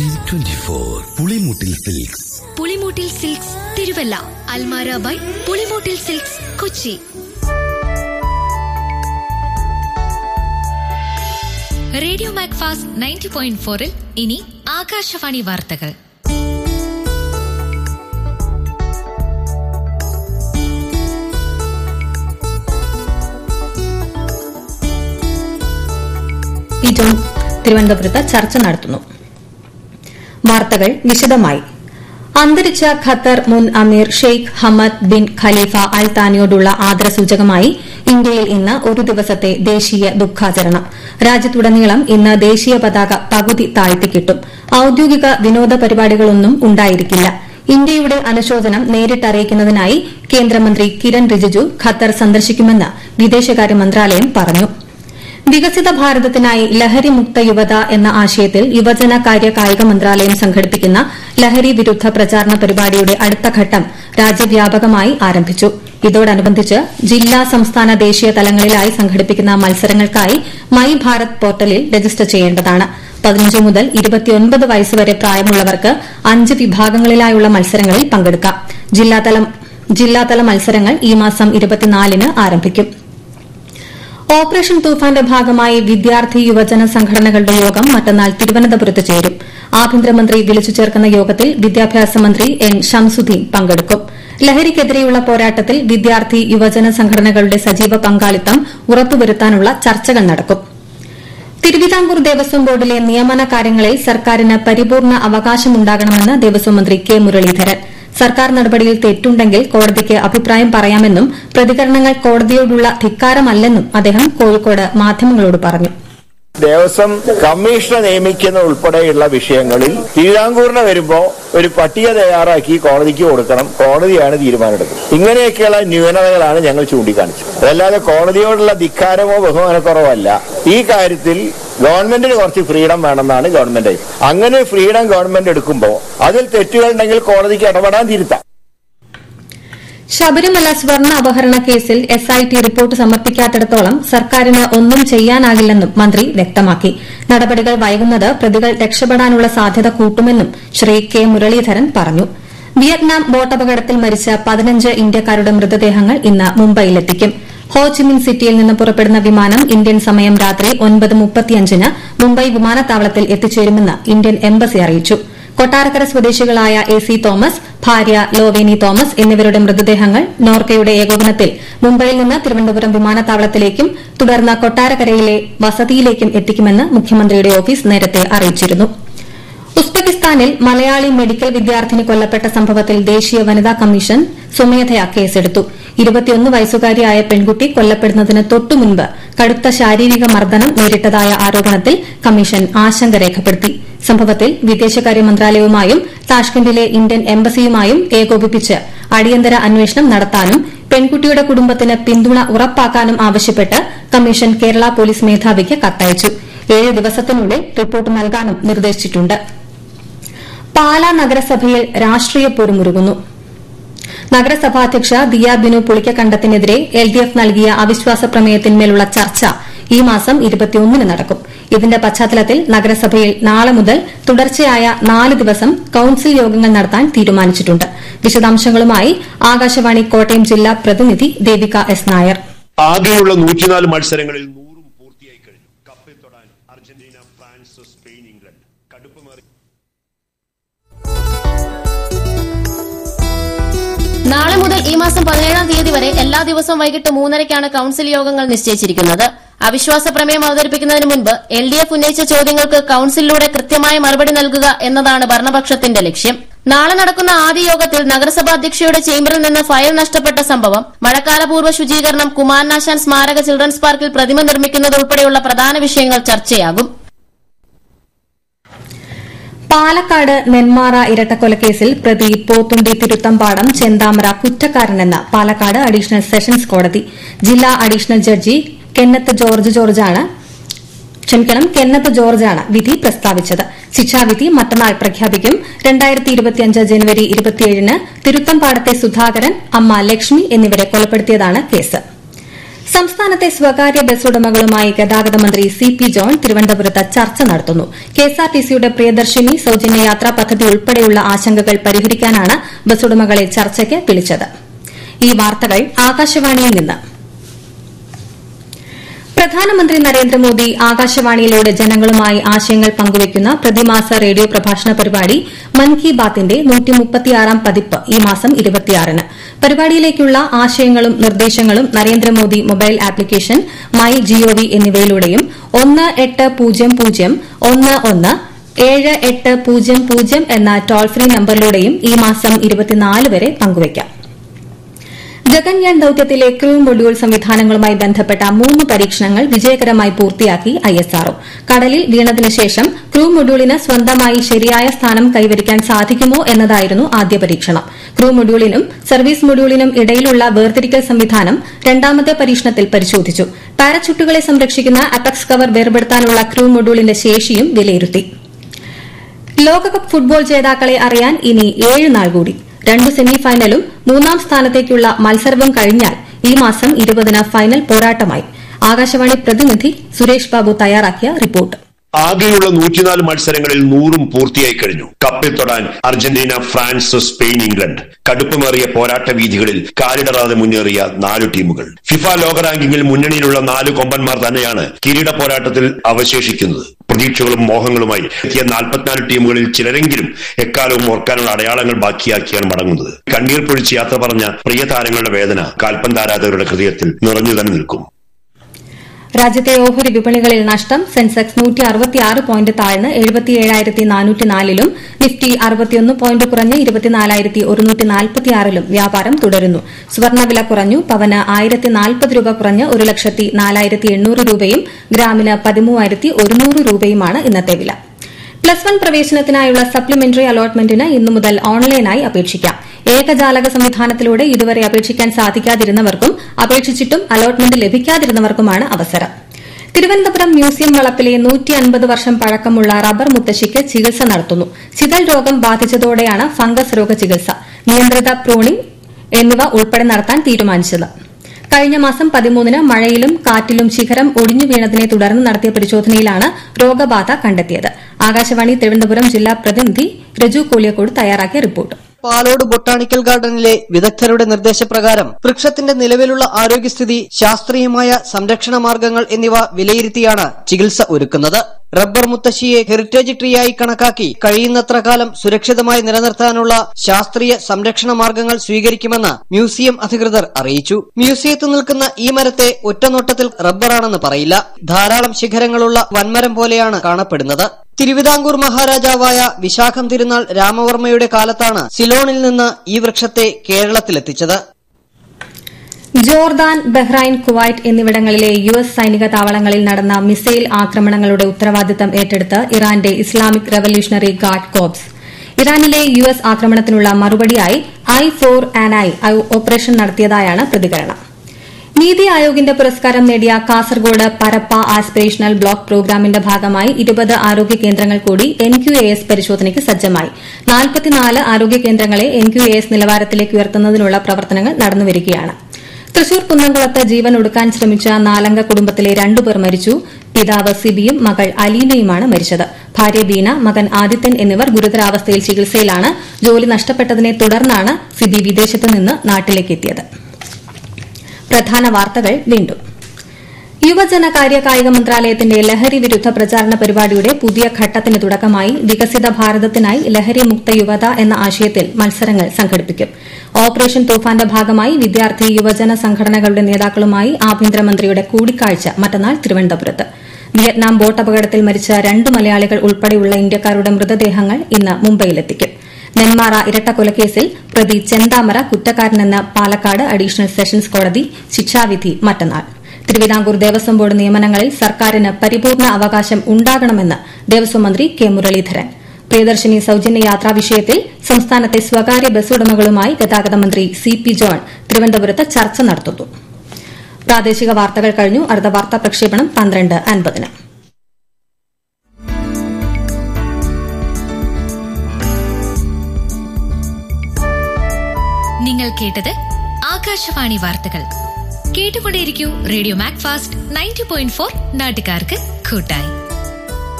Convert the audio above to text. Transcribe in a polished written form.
1824 Pulimoottil silks. Pulimoottil silks Thiruvalla. Almara by Pulimoottil silks Kochi. Radio Macfast 90.4 ഇനി ആകാശവാണി വാർത്തകൾ. തിരുവനന്തപുരത്ത് ചർച്ച നടത്തുന്നു. വാർത്തകൾ വിശദമായി. അന്തരിച്ച ഖത്തർ മുൻ അമീർ ഷെയ്ഖ് ഹമദ് ബിൻ ഖലീഫ അൽ താനിയോടുള്ള ആദരസൂചകമായി ഇന്ത്യയിൽ ഇന്ന് ഒരു ദിവസത്തെ ദേശീയ ദുഃഖാചരണം. രാജ്യത്തുടനീളം ഇന്ന് ദേശീയ പതാക പകുതി താഴ്ത്തിക്കിട്ടും. ഔദ്യോഗിക വിനോദ പരിപാടികളൊന്നും ഉണ്ടായിരിക്കില്ല. ഇന്ത്യയുടെ അനുശോചനം നേരിട്ടറിയിക്കുന്നതിനായി കേന്ദ്രമന്ത്രി കിരൺ റിജിജു ഖത്തർ സന്ദർശിക്കുമെന്ന് വിദേശകാര്യ മന്ത്രാലയം പറഞ്ഞു. വികസിത ഭാരതത്തിനായി ലഹരി മുക്ത യുവത എന്ന ആശയത്തിൽ യുവജന കാര്യ കായിക മന്ത്രാലയം സംഘടിപ്പിക്കുന്ന ലഹരി വിരുദ്ധ പ്രചാരണ പരിപാടിയുടെ അടുത്ത ഘട്ടം രാജ്യവ്യാപകമായി ആരംഭിച്ചു. ഇതോടനുബന്ധിച്ച് ജില്ലാ, സംസ്ഥാന, ദേശീയ തലങ്ങളിലായി സംഘടിപ്പിക്കുന്ന മത്സരങ്ങൾക്കായി മൈ ഭാരത് പോർട്ടലിൽ രജിസ്റ്റർ ചെയ്യേണ്ടതാണ്. 15 മുതൽ 29 വയസ്സുവരെ പ്രായമുള്ളവർക്ക് 5 വിഭാഗങ്ങളിലായുള്ള മത്സരങ്ങളിൽ പങ്കെടുക്കാം. ജില്ലാതല മത്സരങ്ങൾ ഈ മാസം 24-ന് ആരംഭിക്കും. ഓപ്പറേഷൻ തൂഫാന്റെ ഭാഗമായി വിദ്യാർത്ഥി യുവജന സംഘടനകളുടെ യോഗം മറ്റന്നാൾ തിരുവനന്തപുരത്ത് ചേരും. ആഭ്യന്തരമന്ത്രി വിളിച്ചു ചേർക്കുന്ന യോഗത്തിൽ വിദ്യാഭ്യാസ മന്ത്രി എൻ ഷംസുദ്ദീൻ പങ്കെടുക്കും. ലഹരിക്കെതിരെയുള്ള പോരാട്ടത്തിൽ വിദ്യാർത്ഥി യുവജന സംഘടനകളുടെ സജീവ പങ്കാളിത്തം ഉറപ്പുവരുത്താനുള്ള ചർച്ചകൾ നടക്കും. തിരുവിതാംകൂർ ദേവസ്വം ബോർഡിലെ നിയമന കാര്യങ്ങളിൽ സർക്കാരിന് പരിപൂർണ അവകാശമുണ്ടാകണമെന്ന് ദേവസ്വം മന്ത്രി കെ മുരളീധരൻ. സർക്കാർ നടപടിയിൽ തെറ്റുണ്ടെങ്കിൽ കോടതിക്ക് അഭിപ്രായം പറയാമെന്നും പ്രതികരണങ്ങൾ കോടതിയോടുള്ള ധിക്കാരമല്ലെന്നും അദ്ദേഹം കോഴിക്കോട് മാധ്യമങ്ങളോട് പറഞ്ഞു. ദേവസ്വം കമ്മീഷനെ നിയമിക്കുന്ന ഉൾപ്പെടെയുള്ള വിഷയങ്ങളിൽ തിരുവിതാംകൂറിന് വരുമ്പോ ഒരു പട്ടിക തയ്യാറാക്കി കോടതിക്ക് കൊടുക്കണം. കോടതിയാണ് തീരുമാനമെടുക്കുന്നത്. ഇങ്ങനെയൊക്കെയുള്ള ന്യൂനതകളാണ് ഞങ്ങൾ ചൂണ്ടിക്കാണിച്ചത്. അതല്ലാതെ കോടതിയോടുള്ള ധിക്കാരമോ ബഹുമാനക്കുറവല്ല. ഈ കാര്യത്തിൽ ഗവൺമെന്റിന് കുറച്ച് ഫ്രീഡം വേണമെന്നാണ് ഗവൺമെന്റ്. അങ്ങനെ ഫ്രീഡം ഗവൺമെന്റ് എടുക്കുമ്പോൾ അതിൽ തെറ്റുകളുണ്ടെങ്കിൽ കോടതിക്ക് ഇടപെടാൻ തിരുത്താം. ശബരിമല സ്വർണ്ണ അപഹരണ കേസിൽ SIT റിപ്പോർട്ട് സമർപ്പിക്കാത്തിടത്തോളം സർക്കാരിന് ഒന്നും ചെയ്യാനാകില്ലെന്നും മന്ത്രി വ്യക്തമാക്കി. നടപടികൾ വൈകുന്നത് പ്രതികൾ രക്ഷപ്പെടാനുള്ള സാധ്യത കൂട്ടുമെന്നും ശ്രീ കെ മുരളീധരൻ പറഞ്ഞു. വിയറ്റ്നാം ബോട്ടപകടത്തിൽ മരിച്ച 15 ഇന്ത്യക്കാരുടെ മൃതദേഹങ്ങൾ ഇന്ന് മുംബൈയിലെത്തിക്കും. ഹോച്ചിമിൻ സിറ്റിയിൽ നിന്ന് പുറപ്പെടുന്ന വിമാനം ഇന്ത്യൻ സമയം രാത്രി 9:35-ന് മുംബൈ വിമാനത്താവളത്തിൽ എത്തിച്ചേരുമെന്ന് ഇന്ത്യൻ എംബസി അറിയിച്ചു. കൊട്ടാരക്കര സ്വദേശികളായ AC തോമസ്, ഭാര്യ ലോവേനി തോമസ് എന്നിവരുടെ മൃതദേഹങ്ങൾ നോർക്കയുടെ ഏകോപനത്തിൽ മുംബൈയിൽ നിന്ന് തിരുവനന്തപുരം വിമാനത്താവളത്തിലേക്കും തുടർന്ന് കൊട്ടാരക്കരയിലെ വസതിയിലേക്കും എത്തിക്കുമെന്ന് മുഖ്യമന്ത്രിയുടെ ഓഫീസ് നേരത്തെ അറിയിച്ചിരുന്നു. ഉസ്ബെക്കിസ്ഥാനിൽ മലയാളി മെഡിക്കൽ വിദ്യാർത്ഥിനി കൊല്ലപ്പെട്ട സംഭവത്തിൽ ദേശീയ വനിതാ കമ്മീഷൻ സ്വമേധയാ കേസെടുത്തു. 21 വയസ്സുകാരിയായ പെൺകുട്ടി കൊല്ലപ്പെടുന്നതിന് തൊട്ടുമുൻപ് കടുത്ത ശാരീരിക മർദ്ദനം നേരിട്ടതായ ആരോപണത്തിൽ കമ്മീഷൻ ആശങ്ക രേഖപ്പെടുത്തി. സംഭവത്തിൽ വിദേശകാര്യ മന്ത്രാലയവുമായും താഷ്കന്റിലെ ഇന്ത്യൻ എംബസിയുമായും ഏകോപിപ്പിച്ച് അടിയന്തര അന്വേഷണം നടത്താനും പെൺകുട്ടിയുടെ കുടുംബത്തിന് പിന്തുണ ഉറപ്പാക്കാനും ആവശ്യപ്പെട്ട് കമ്മീഷൻ കേരള പോലീസ് മേധാവിക്ക് കത്തയച്ചു. 7 ദിവസത്തിനുള്ളിൽ റിപ്പോർട്ട് നൽകാനും നിർദ്ദേശിച്ചിട്ടുണ്ട്. പാലാ നഗരസഭയിൽ രാഷ്ട്രീയ പോരുമുറുകുന്നു. നഗരസഭാധ്യക്ഷ ദിയ ബിനു പുളിക്കക്കണ്ടത്തിനെതിരെ LDF നൽകിയ അവിശ്വാസ പ്രമേയത്തിന്മേലുള്ള ചർച്ച ഈ മാസം 21-ന് നടക്കും. ഇതിന്റെ പശ്ചാത്തലത്തിൽ നഗരസഭയിൽ നാളെ മുതൽ തുടർച്ചയായ 4 ദിവസം കൌൺസിൽ യോഗങ്ങൾ നടത്താൻ തീരുമാനിച്ചിട്ടുണ്ട്. വിശദാംശങ്ങളുമായി ആകാശവാണി കോട്ടയം ജില്ലാ പ്രതിനിധി ദേവിക S. നായർ. ആകെയുള്ള 104 മത്സരങ്ങളിൽ 100 പൂർത്തിയായി കഴിഞ്ഞു. കപ്പിൽ തൊടാൻ അർജന്റീന, ഫ്രാൻസ്, സ്പെയിൻ, ഇംഗ്ലണ്ട് കടുപ്പമേറി. നാളെ മുതൽ ഈ മാസം 17-ാം തീയതി വരെ എല്ലാ ദിവസവും വൈകിട്ട് 3:30-ക്കാണ് കൌൺസിൽ യോഗങ്ങൾ നിശ്ചയിച്ചിരിക്കുന്നത്. അവിശ്വാസ പ്രമേയം അവതരിപ്പിക്കുന്നതിന് മുൻപ് LDF ഉന്നയിച്ച ചോദ്യങ്ങൾക്ക് കൌൺസിലിലൂടെ കൃത്യമായ മറുപടി നൽകുക എന്നതാണ് ഭരണപക്ഷത്തിന്റെ ലക്ഷ്യം. നാളെ നടക്കുന്ന ആദ്യ യോഗത്തിൽ നഗരസഭാ അധ്യക്ഷയുടെ ചേംബറിൽ നിന്ന് ഫയൽ നഷ്ടപ്പെട്ട സംഭവം, മഴക്കാലപൂർവ്വ ശുചീകരണം, കുമാരനാശാൻ സ്മാരക ചിൽഡ്രൻസ് പാർക്കിൽ പ്രതിമ നിർമ്മിക്കുന്നത് ഉൾപ്പെടെയുള്ള പ്രധാന വിഷയങ്ങൾ ചർച്ചയാകും. പാലക്കാട് നെന്മാറ ഇരട്ടക്കൊലക്കേസിൽ പ്രതി പോത്തുണ്ടി തിരുത്തമ്പാടം ചെന്താമര കുറ്റക്കാരനെന്ന് പാലക്കാട് അഡീഷണൽ സെഷൻസ് കോടതി. ജില്ലാ അഡീഷണൽ ജഡ്ജി കെന്നത്ത് ജോർജാണ് വിധി പ്രസ്താവിച്ചത്. ശിക്ഷാവിധി മറ്റന്നാൾ പ്രഖ്യാപിക്കും. 2025 ജനുവരി 27-ന് തിരുത്തമ്പാടത്തെ സുധാകരൻ, അമ്മ ലക്ഷ്മി എന്നിവരെ കൊലപ്പെടുത്തിയതാണ് കേസ്. സംസ്ഥാനത്തെ സ്വകാര്യ ബസ് ഉടമകളുമായി ഗതാഗത മന്ത്രി സി.പി. ജോൺ തിരുവനന്തപുരത്ത് ചർച്ച നടത്തുന്നു. കെഎസ്ആർടിസിയുടെ പ്രിയദർശിനി സൌജന്യ യാത്രാ പദ്ധതി ഉൾപ്പെടെയുള്ള ആശങ്കകൾ പരിഹരിക്കാനാണ് ബസ് ഉടമകളെ ചർച്ചയ്ക്ക് വിളിച്ചത്. ഈ വാർത്തകൾ ആകാശവാണിയിൽ നിന്ന്. പ്രധാനമന്ത്രി നരേന്ദ്രമോദി ആകാശവാണിയിലൂടെ ജനങ്ങളുമായി ആശയങ്ങൾ പങ്കുവയ്ക്കുന്ന പ്രതിമാസ റേഡിയോ പ്രഭാഷണ പരിപാടി മൻ കി ബാത്തിന്റെ 136ാം പതിപ്പ് ഈ മാസം 26-ന്. പരിപാടിയിലേക്കുള്ള ആശയങ്ങളും നിർദ്ദേശങ്ങളും Narendra Modi mobile application my G O V എന്നിവയിലൂടെയും 1800117800 എന്ന ടോൾ ഫ്രീ നമ്പറിലൂടെയും ഈ മാസം 24 വരെ പങ്കുവയ്ക്കാം. ഗഗൻയാൻ ദൌത്യത്തിലെ ക്രൂ മൊഡ്യൂൾ സംവിധാനങ്ങളുമായി ബന്ധപ്പെട്ട 3 പരീക്ഷണങ്ങൾ വിജയകരമായി പൂർത്തിയാക്കി ഐഎസ്ആർഒ. കടലിൽ വീണതിനുശേഷം ക്രൂ മൊഡ്യൂളിന് സ്വന്തമായി ശരിയായ സ്ഥാനം കൈവരിക്കാൻ സാധിക്കുമോ എന്നതായിരുന്നു ആദ്യ പരീക്ഷണം. ക്രൂ മൊഡ്യൂളിനും സർവീസ് മൊഡ്യൂളിനും ഇടയിലുള്ള വേർതിരിക്കൽ സംവിധാനം രണ്ടാമത്തെ പരീക്ഷണത്തിൽ പരിശോധിച്ചു. പാരച്യൂട്ടുകളെ സംരക്ഷിക്കുന്ന അപെക്സ് കവർ വേർപെടുത്താനുള്ള ക്രൂ മൊഡ്യൂളിന്റെ ശേഷിയും വിലയിരുത്തി. ലോകകപ്പ് ഫുട്ബോൾ ജേതാക്കളെ അറിയാൻ ഇനി 7 നാൾ കൂടി. 2 സെമി ഫൈനലും 3ാം സ്ഥാനത്തേക്കുള്ള മത്സരവും കഴിഞ്ഞാൽ ഈ മാസം 20-ന് ഫൈനൽ പോരാട്ടമായി. ആകാശവാണി പ്രതിനിധി സുരേഷ് ബാബു തയ്യാറാക്കിയ റിപ്പോർട്ട്. ആകെയുള്ള 104 മത്സരങ്ങളിൽ 100 പൂർത്തിയായി കഴിഞ്ഞു. കപ്പിൽ തൊടാൻ അർജന്റീന, ഫ്രാൻസ്, സ്പെയിൻ, ഇംഗ്ലണ്ട്. കടുപ്പമേറിയ പോരാട്ട വീഥികളിൽ കാലിടറാതെ മുന്നേറിയ 4 ടീമുകൾ. ഫിഫ ലോക റാങ്കിങ്ങിൽ മുന്നണിയിലുള്ള 4 കൊമ്പന്മാർ തന്നെയാണ് കിരീട പോരാട്ടത്തിൽ അവശേഷിക്കുന്നത്. പ്രതീക്ഷകളും മോഹങ്ങളുമായി എത്തിയ 44 ടീമുകളിൽ ചിലരെങ്കിലും എക്കാലവും ഓർക്കാനുള്ള അടയാളങ്ങൾ ബാക്കിയാക്കിയാണ് മടങ്ങുന്നത്. കണ്ണീർ പൊഴിച്ച് യാത്ര പറഞ്ഞ പ്രിയ താരങ്ങളുടെ വേദന കാൽപന്താരാധകരുടെ ഹൃദയത്തിൽ നിറഞ്ഞു തന്നെ നിൽക്കും. രാജ്യത്തെ ഓഹരി വിപണികളിൽ നഷ്ടം. സെൻസെക്സ് 166 പോയിന്റ് താഴ്ന്ന് 77,404-ലും നിഫ്റ്റി 61 പോയിന്റ് കുറഞ്ഞ് 24,146-ലും വ്യാപാരം തുടരുന്നു. സ്വർണ്ണവില കുറഞ്ഞു. പവന് 1,040 രൂപ കുറഞ്ഞ് 1,04,800 രൂപയും ഗ്രാമിന് 13,100 രൂപയുമാണ് ഇന്നത്തെ വില. പ്ലസ് 1 പ്രവേശനത്തിനായുള്ള സപ്ലിമെന്ററി അലോട്ട്മെന്റിന് ഇന്നു മുതൽ ഓൺലൈനായി അപേക്ഷിക്കാം. ഏകജാലക സംവിധാനത്തിലൂടെ ഇതുവരെ അപേക്ഷിക്കാൻ സാധിക്കാതിരുന്നവർക്കും അപേക്ഷിച്ചിട്ടും അലോട്ട്മെന്റ് ലഭിക്കാതിരുന്നവർക്കുമാണ് അവസരം. തിരുവനന്തപുരം മ്യൂസിയം വളപ്പിലെ 150 വർഷം പഴക്കമുള്ള റബ്ബർ മുത്തശ്ശിക്ക് ചികിത്സ നടത്തുന്നു. ചിതൽ രോഗം ബാധിച്ചതോടെയാണ് ഫംഗസ് രോഗ ചികിത്സ, നിയന്ത്രിത പ്രൂണിംഗ് എന്നിവ ഉൾപ്പെടെ നടത്താൻ തീരുമാനിച്ചത്. കഴിഞ്ഞ മാസം 13-ന് മഴയിലും കാറ്റിലും ശിഖരം ഒടിഞ്ഞു വീണതിനെ തുടർന്ന് നടത്തിയ പരിശോധനയിലാണ് രോഗബാധ കണ്ടെത്തിയത്. ആകാശവാണി തിരുവനന്തപുരം ജില്ലാ പ്രതിനിധി രജു കോലിയക്കോട് തയ്യാറാക്കിയ റിപ്പോർട്ട്. പാലോട് ബൊട്ടാണിക്കൽ ഗാർഡനിലെ വിദഗ്ധരുടെ നിർദ്ദേശപ്രകാരം വൃക്ഷത്തിന്റെ നിലവിലുള്ള ആരോഗ്യസ്ഥിതി, ശാസ്ത്രീയമായ സംരക്ഷണ മാർഗങ്ങൾ എന്നിവ വിലയിരുത്തിയാണ് ചികിത്സ ഒരുക്കുന്നത്. റബ്ബർ മുത്തശ്ശിയെ ഹെറിറ്റേജ് ട്രീയായി കണക്കാക്കി കഴിയുന്നത്ര കാലം സുരക്ഷിതമായി നിലനിർത്താനുള്ള ശാസ്ത്രീയ സംരക്ഷണ മാർഗങ്ങൾ സ്വീകരിക്കുമെന്ന് മ്യൂസിയം അധികൃതർ അറിയിച്ചു. മ്യൂസിയത്തിൽ നിൽക്കുന്ന ഈ മരത്തെ ഒറ്റനോട്ടത്തിൽ റബ്ബറാണെന്ന് പറയില്ല. ധാരാളം ശിഖരങ്ങളുള്ള വൻമരം പോലെയാണ് കാണപ്പെടുന്നത്. തിരുവിതാംകൂർ മഹാരാജാവായ വിശാഖം തിരുനാൾ രാമവർമ്മയുടെ കാലത്താണ് സിലോണിൽ നിന്ന് ഈ വൃക്ഷത്തെ കേരളത്തിലെത്തിച്ചത്. ജോർദാൻ, ബഹ്റൈൻ, കുവൈറ്റ് എന്നിവിടങ്ങളിലെ യുഎസ് സൈനിക താവളങ്ങളിൽ നടന്ന മിസൈൽ ആക്രമണങ്ങളുടെ ഉത്തരവാദിത്തം ഏറ്റെടുത്ത് ഇറാന്റെ ഇസ്ലാമിക് റവല്യൂഷണറി ഗാർഡ് കോർപ്സ്. ഇറാനിലെ യുഎസ് ആക്രമണത്തിനുള്ള മറുപടിയായി I4ANI ഓപ്പറേഷൻ നടത്തിയതായാണ് പ്രതികരണം. നീതി ആയോഗിന്റെ പുരസ്കാരം നേടിയ കാസർഗോഡ് പരപ്പ ആസ്പിരേഷണൽ ബ്ലോക്ക് പ്രോഗ്രാമിന്റെ ഭാഗമായി 20 ആരോഗ്യ കേന്ദ്രങ്ങൾ കൂടി NQAS പരിശോധനയ്ക്ക് സജ്ജമായി. 44 ആരോഗ്യ കേന്ദ്രങ്ങളെ NQAS നിലവാരത്തിലേക്ക് ഉയർത്തുന്നതിനുള്ള പ്രവർത്തനങ്ങൾ നടന്നുവരികയാണ്. തൃശൂർ കുന്നംകുളത്ത് ജീവൻ ഒടുക്കാൻ ശ്രമിച്ച 4-അംഗ കുടുംബത്തിലെ 2 പേർ മരിച്ചു. പിതാവ് സിബിയും മകൾ അലീനയുമാണ് മരിച്ചത്. ഭാര്യ ബീന, മകൻ ആദിത്യൻ എന്നിവർ ഗുരുതരാവസ്ഥയിൽ ചികിത്സയിലാണ്. ജോലി നഷ്ടപ്പെട്ടതിനെ തുടർന്നാണ് സിബി വിദേശത്ത് നിന്ന് നാട്ടിലേക്കെത്തിയത്. പ്രധാന വാർത്തകൾ വീണ്ടും. യുവജനകാര്യ കായിക മന്ത്രാലയത്തിന്റെ ലഹരി വിരുദ്ധ പ്രചാരണ പരിപാടിയുടെ പുതിയ ഘട്ടത്തിന് തുടക്കമായി വികസിത ഭാരതത്തിനായി ലഹരി മുക്ത യുവത എന്ന ആശയത്തിൽ മത്സരങ്ങൾ സംഘടിപ്പിക്കും. ഓപ്പറേഷൻ തൂഫാന്റെ ഭാഗമായി വിദ്യാർത്ഥി യുവജന സംഘടനകളുടെ നേതാക്കളുമായി ആഭ്യന്തരമന്ത്രിയുടെ കൂടിക്കാഴ്ച മറ്റന്നാൾ തിരുവനന്തപുരത്ത്. വിയറ്റ്നാം ബോട്ട് അപകടത്തിൽ മരിച്ച 2 മലയാളികൾ ഉൾപ്പെടെയുള്ള ഇന്ത്യക്കാരുടെ മൃതദേഹങ്ങൾ ഇന്ന് മുംബൈയിലെത്തിക്കും. നെന്മാറ ഇരട്ടക്കൊലക്കേസിൽ പ്രതി ചെന്താമര കുറ്റക്കാരനെന്ന് പാലക്കാട് അഡീഷണൽ സെഷൻസ് കോടതി ശിക്ഷാവിധി മറ്റന്നാൾ. തിരുവിതാംകൂർ ദേവസ്വം ബോർഡ് നിയമനങ്ങളിൽ സർക്കാരിന് പരിപൂർണ അവകാശം ഉണ്ടാകണമെന്ന് ദേവസ്വം മന്ത്രി കെ മുരളീധരൻ. പ്രിയദർശിനി സൌജന്യ യാത്രാ വിഷയത്തിൽ സംസ്ഥാനത്തെ സ്വകാര്യ ബസ് ഉടമകളുമായി ഗതാഗത മന്ത്രി സി.പി. ജോൺ തിരുവനന്തപുരത്ത് ചർച്ച നടത്തുന്നു. പ്രാദേശിക വാർത്തകൾ കഴിഞ്ഞു. അടുത്ത വാർത്താ പ്രക്ഷേപണം 12:50-ന്. നിങ്ങൾ കേട്ടത് ആകാശവാണി വാർത്തകൾ. കേട്ടുകൊണ്ടേയിരിക്കൂ റേഡിയോ മാക് ഫാസ്റ്റ് 90.4 നാട്ടുകാർക്ക് കൂട്ടായി.